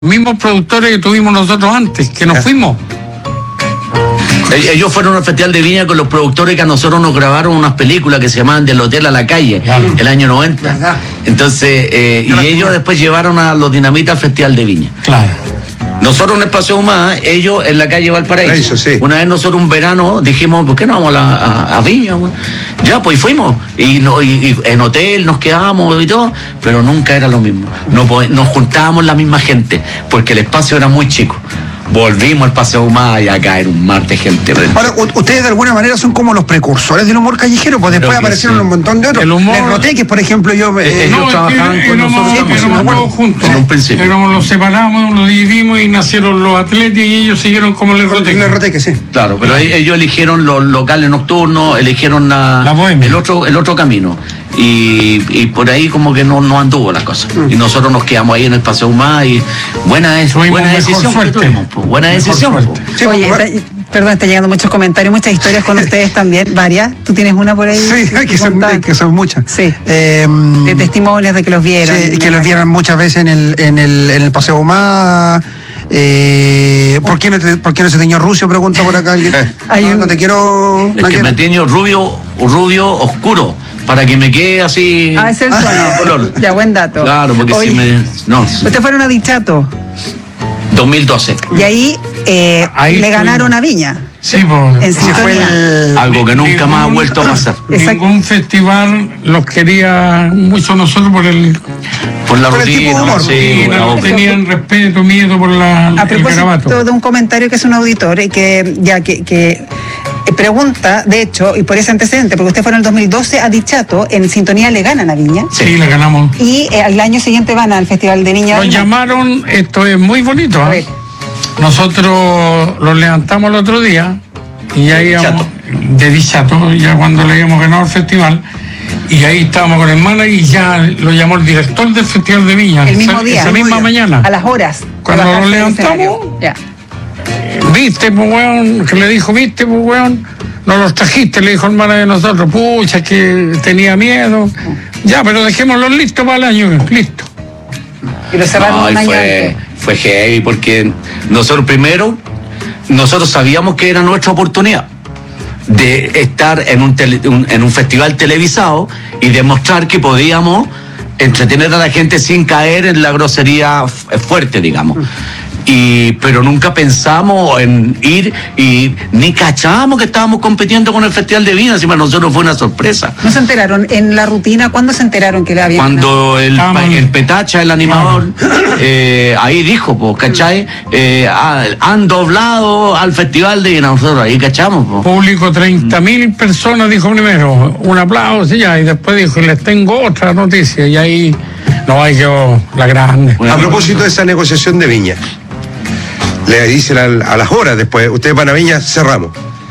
mismos productores que tuvimos nosotros antes, que nos fuimos. Ellos fueron al Festival de Viña con los productores que a nosotros nos grabaron unas películas que se llamaban Del Hotel a la Calle, el año 90. ¿Verdad? Entonces, y ellos después llevaron a los Dinamitas al Festival de Viña. Claro. Nosotros en el Paseo Humada, ellos en la calle Valparaíso. Sí. Una vez nosotros un verano dijimos, ¿por qué no vamos a Viña? Ya, pues fuimos. Y en hotel nos quedábamos y todo, pero nunca era lo mismo. Nos juntábamos la misma gente, porque el espacio era muy chico. Volvimos al Paseo Humada y acá era un mar de gente. Ahora, ustedes de alguna manera son como los precursores del humor callejero, pues después aparecieron un montón de otros. El humor... Les noté que, por ejemplo, yo... ellos trabajaban con nosotros éramos todos juntos. en un principio. Éramos, los separamos, los dividimos y nacieron los atletas y ellos siguieron como Les Roteque. Les Roteque, sí. Claro, pero ellos eligieron los locales nocturnos, eligieron La bohemia. el otro camino. Y por ahí como que no anduvo la cosa. Y nosotros nos quedamos ahí en el Paseo Humada y buena decisión que tuvimos, pues, buena decisión. Pues. Sí, Oye, perdón, están llegando muchos comentarios, muchas historias con ustedes también, varias. ¿Tú tienes una por ahí? Sí, que son muchas. Sí. De testimonios de que los vieron. Sí, que los vieron muchas veces en el Paseo Humada. ¿Por qué no se teñió Rucio? Pregunta por acá alguien. No te quiero... Es que me teño rubio oscuro, para que me quede así... Es el color. Ya, buen dato. Claro, porque Oye, si me... No, ustedes fueron a Dichato 2012. y ahí le ganaron a Viña. Sí, pues. En sintonía. Algo que nunca más ha vuelto a pasar. Exacto. Ningún festival los quería mucho nosotros por la por el tipo de rutina, humor. sí, no tenían respeto, miedo por A el propósito garabato. de un comentario que es un auditor y que pregunta, de hecho, y por ese antecedente, porque usted fue en el 2012 a Dichato, en sintonía le ganan a Viña, Sí, la ganamos. y al año siguiente van al Festival de Viña. Nos llamaron, esto es muy bonito, A ¿eh? ver. Nosotros los levantamos el otro día y ya íbamos de Dichato, ya cuando le habíamos ganado el festival, y ahí estábamos con el manager y ya lo llamó el director del Festival de Viña. El mismo día. Esa misma mañana. A las horas. Cuando de nos bajarse del levantamos, escenario. Ya. ¿Viste, pues, weón? Que le dijo, ¿viste, pues, weón? No los trajiste, le dijo el manager de nosotros. Pucha, que tenía miedo. Ya, pero dejémoslos listos para el año. Listo. Y lo cerraron un No, año antes. fue heavy porque nosotros sabíamos que era nuestra oportunidad de estar en un festival televisado y demostrar que podíamos entretener a la gente sin caer en la grosería fuerte, digamos. Pero nunca pensamos en ir y ni cachábamos que estábamos compitiendo con el Festival de Viña, encima nosotros fue una sorpresa. ¿No se enteraron en la rutina? ¿Cuándo se enteraron que le habían Cuando el Petacha, el animador, ahí dijo, pues, ¿cachai? Han doblado al Festival de Viña, nosotros ahí cachamos, pues. Público 30.000 personas, dijo primero. Un aplauso y después dijo, les tengo otra noticia. Y ahí no hay que la grande. A propósito de esa negociación de Viña, le dicen a las horas después, ustedes van a Viña, cerramos.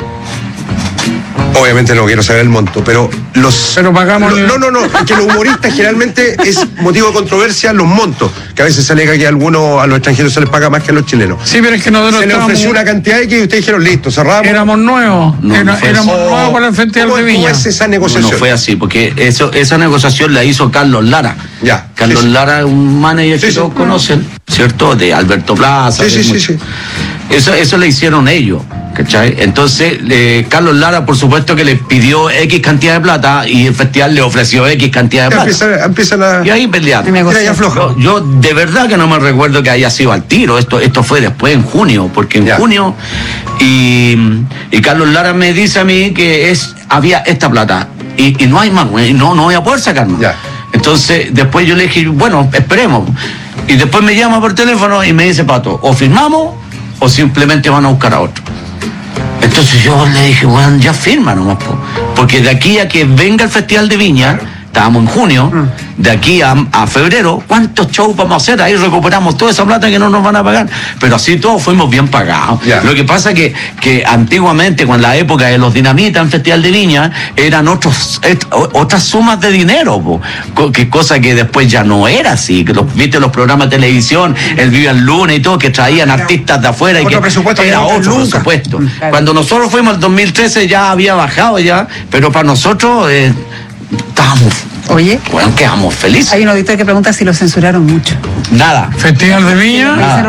Obviamente no quiero saber el monto, pero Pero pagamos... No, es que los humoristas generalmente es motivo de controversia los montos, que a veces se alega que a los extranjeros se les paga más que a los chilenos. Sí, pero es que nosotros Se les ofreció una cantidad de que ustedes dijeron, listo, cerramos. éramos nuevos. No fue Éramos así. nuevos para el Festival de ¿Cómo Viña. es esa negociación? No fue así, porque esa negociación la hizo Carlos Lara. Ya, Carlos sí. Lara es un manager que todos conocen, ¿cierto? De Alberto Plaza. Sí. Eso le hicieron ellos, ¿cachai? Entonces, Carlos Lara, por supuesto que le pidió X cantidad de plata y el festival le ofreció X cantidad de plata. Empiezan a... Y ahí pelearon. Mira, ya afloja. Yo de verdad que no me recuerdo que haya sido al tiro. Esto fue después en junio, porque en junio y Carlos Lara me dice a mí que había esta plata y no hay más, no voy a poder sacar más. Ya. Entonces después yo le dije, bueno, esperemos. Y después me llama por teléfono y me dice, Pato, o firmamos o simplemente van a buscar a otro. Entonces yo le dije, bueno, ya firma nomás, porque de aquí a que venga el Festival de Viña, estábamos en junio, de aquí a febrero, ¿cuántos shows vamos a hacer? Ahí recuperamos toda esa plata que no nos van a pagar. Pero así todos fuimos bien pagados. Ya. Lo que pasa que antiguamente, con la época de los Dinamitas en Festival de Viña, eran otras sumas de dinero, que cosa que después ya no era así. Que viste los programas de televisión, el Viva el Lunes y todo, que traían artistas de afuera y Otro que presupuesto, era Lucas. otro presupuesto. Claro. Cuando nosotros fuimos al 2013 ya había bajado ya, pero para nosotros estábamos, Oye, bueno, quedamos felices. hay un auditor que pregunta si lo censuraron mucho. Nada. Festival de Viña. Nada.